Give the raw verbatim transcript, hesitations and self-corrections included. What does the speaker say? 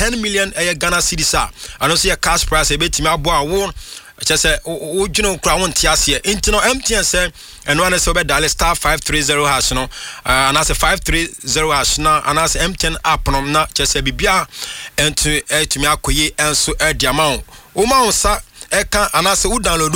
ten million eh, Ghana cedis. I don't see a cash price a bit me abo awo. Just say o juno kra won tiase intino M T N say and one is over dial star five three zero hash no and as a five three zero hash na and as M T N app no na just say bibia ento etumi akoye enso e diamount o ma onsa e kan and as u download